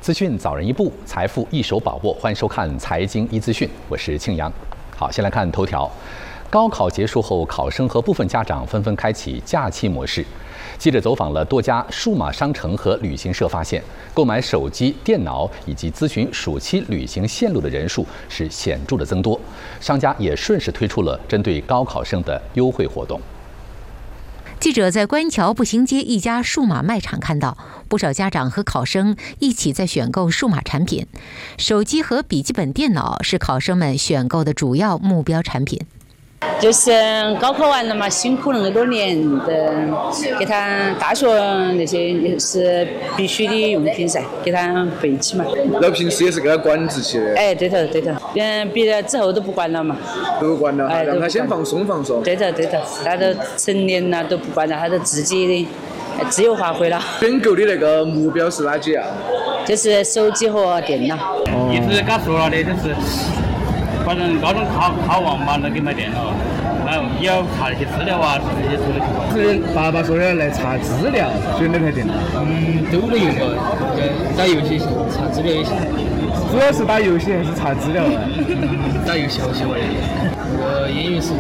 资讯早人一步，财富一手把握。欢迎收看《财经一资讯》，我是庆阳。好，先来看头条。高考结束后，考生和部分家长纷纷开启假期模式。记者走访了多家数码商城和旅行社，发现购买手机、电脑以及咨询暑期旅行线路的人数是显著的增多。商家也顺势推出了针对高考生的优惠活动。 记者在官桥步行街一家数码卖场看到，不少家长和考生一起在选购数码产品，手机和笔记本电脑是考生们选购的主要目标产品。 就是高考完了嘛，辛苦那么多年的，给他大学那些也是必须的用品噻，给他备起嘛。 然后平时也是给他管制起的。 哎，对头。毕业之后都不管了嘛。 都不管了，让他先放松。 对头，他都成年了都不管了，他都自己的自由发挥了。 选购的那个目标是哪几样？ 就是手机和电脑。 意思跟他说了的，就是反正高中考完嘛，能给买电脑，然后也要查那些资料啊，这些说的。 是爸爸说的来查资料，选那台电脑。 都能用到，打游戏查资料也行。 主要是打游戏还是查资料啊？ 打游戏好喜欢的。英语是